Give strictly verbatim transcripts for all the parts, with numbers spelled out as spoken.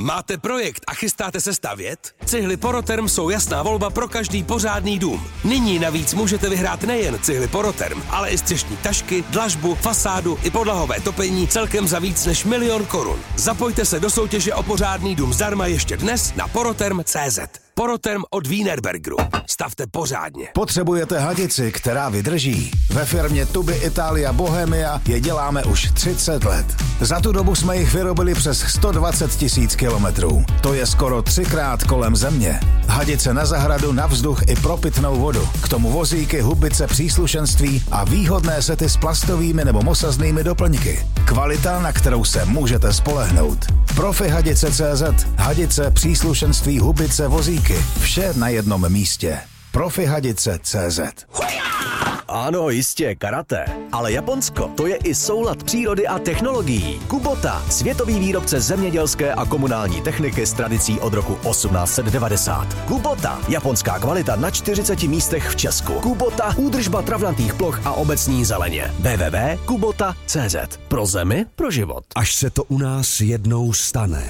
Máte projekt a chystáte se stavět? Cihly Poroterm jsou jasná volba pro každý pořádný dům. Nyní navíc můžete vyhrát nejen cihly Poroterm, ale i střešní tašky, dlažbu, fasádu i podlahové topení celkem za víc než milion korun. Zapojte se do soutěže o pořádný dům zdarma ještě dnes na poroterm tečka cé zet. Poroterm od Wienerbergeru. Stavte pořádně. Potřebujete hadici, která vydrží? Ve firmě Tuby Italia Bohemia je děláme už třicet let. Za tu dobu jsme jich vyrobili přes sto dvacet tisíc kilometrů. To je skoro třikrát kolem země. Hadice na zahradu, na vzduch i pro pitnou vodu. K tomu vozíky, hubice, příslušenství a výhodné sety s plastovými nebo mosaznými doplňky. Kvalita, na kterou se můžete spolehnout. Profi Hadice tečka cé zet. Hadice, příslušenství, hubice, vozíky. Vše na jednom místě. Profi Hadice tečka cé zet. Ano, jistě, karate. Ale Japonsko, to je i soulad přírody a technologií. Kubota, světový výrobce zemědělské a komunální techniky s tradicí od roku osmnáct set devadesát. Kubota, japonská kvalita na čtyřiceti místech v Česku. Kubota, údržba travnatých ploch a obecní zeleně. w w w tečka kubota tečka cé zet. Pro zemi, pro život. Až se to u nás jednou stane.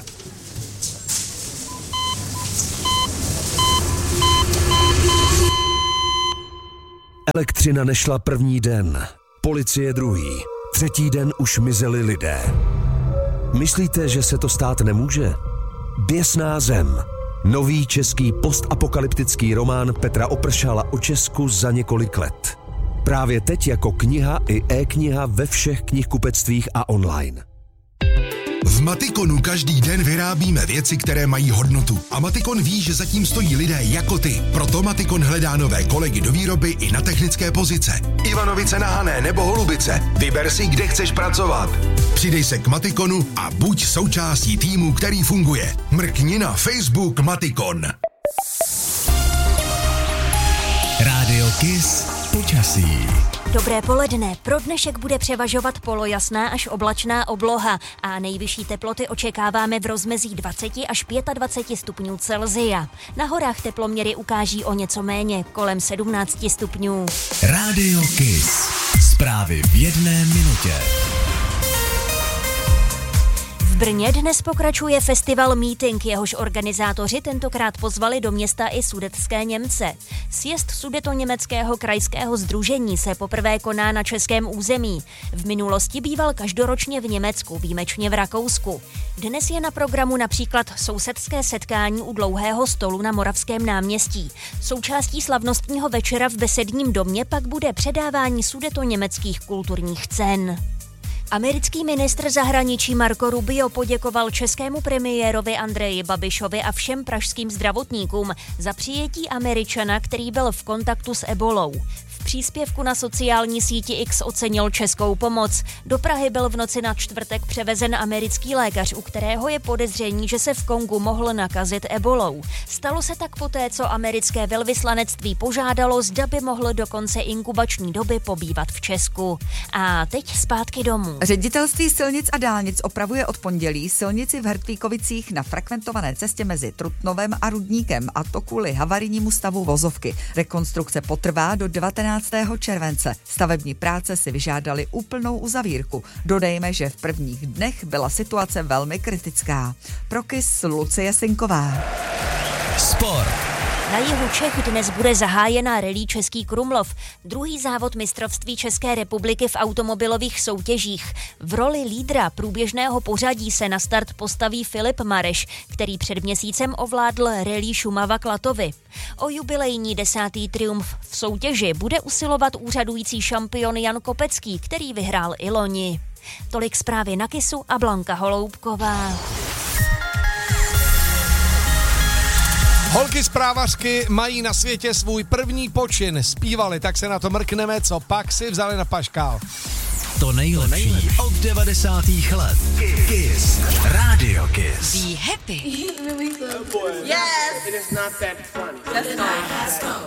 Elektřina nešla první den, policie druhý, třetí den už mizeli lidé. Myslíte, že se to stát nemůže? Běsná zem. Nový český postapokalyptický román Petra Opršala o Česku za několik let. Právě teď jako kniha i e-kniha ve všech knihkupectvích a online. V Matikonu každý den vyrábíme věci, které mají hodnotu. A Matikon ví, že zatím stojí lidé jako ty. Proto Matikon hledá nové kolegy do výroby i na technické pozice. Ivanovice na Hané nebo Holubice. Vyber si, kde chceš pracovat. Přidej se k Matikonu a buď součástí týmu, který funguje. Mrkni na Facebook Matikon. Rádio Kiss počasí. Dobré poledne. Pro dnešek bude převažovat polojasná až oblačná obloha a nejvyšší teploty očekáváme v rozmezí dvacet až dvacet pět stupňů Celsia. Na horách teploměry ukáží o něco méně, kolem sedmnáct stupňů. Rádio Kiss. Zprávy v jedné minutě. V Brně dnes pokračuje festival Meeting, jehož organizátoři tentokrát pozvali do města i sudetské Němce. Sjezd Sudetoněmeckého krajského sdružení se poprvé koná na českém území. V minulosti býval každoročně v Německu, výjimečně v Rakousku. Dnes je na programu například sousedské setkání u dlouhého stolu na Moravském náměstí. Součástí slavnostního večera v Besedním domě pak bude předávání sudetoněmeckých kulturních cen. Americký ministr zahraničí Marco Rubio poděkoval českému premiérovi Andreji Babišovi a všem pražským zdravotníkům za přijetí Američana, který byl v kontaktu s ebolou. V příspěvku na sociální síti X ocenil českou pomoc. Do Prahy byl v noci na čtvrtek převezen americký lékař, u kterého je podezření, že se v Kongu mohl nakazit ebolou. Stalo se tak poté, co americké velvyslanectví požádalo, zda by mohl do konce inkubační doby pobývat v Česku. A teď zpátky domů. Ředitelství silnic a dálnic opravuje od pondělí silnici v Hertvíkovicích na frekventované cestě mezi Trutnovem a Rudníkem, a to kvůli havarijnímu stavu vozovky. Rekonstrukce potrvá do devatenáctého července. Stavební práce si vyžádaly úplnou uzavírku. Dodejme, že v prvních dnech byla situace velmi kritická. Pro Kiss Lucie Sinková. Sport. Na jihu Čech dnes bude zahájena rallye Český Krumlov, druhý závod mistrovství České republiky v automobilových soutěžích. V roli lídra průběžného pořadí se na start postaví Filip Mareš, který před měsícem ovládl rallye Šumava Klatovy. O jubilejní desátý triumf v soutěži bude usilovat úřadující šampion Jan Kopecký, který vyhrál i loni. Tolik zprávy na Kissu a Blanka Holoubková. Holky zprávařky mají na světě svůj první počin. Zpívali, tak se na to mrkneme, co pak si vzali na paškál. To nejlepší, to nejlepší. Od devadesátých let. Kiss. Radio Kiss. Be happy. Yes. It is not that funny. That's not.